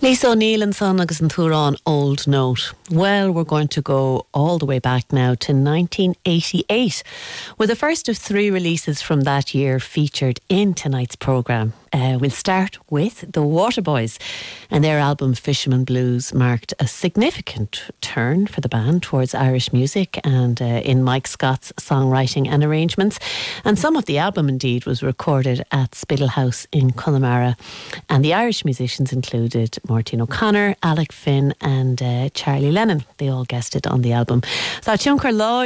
Lisa O'Neill and Son agus an Turan Old Note. Well, we're going to go all the way back now to 1988, with the first of three releases from that year featured in tonight's programme. We'll start with the Waterboys, and their album Fisherman Blues marked a significant turn for the band towards Irish music and in Mike Scott's songwriting and arrangements. And some of the album indeed was recorded at Spittle House in Connemara, and the Irish musicians included Martin O'Connor, Alec Finn and Charlie Lennon. They all guested on the album. So Tionchar Law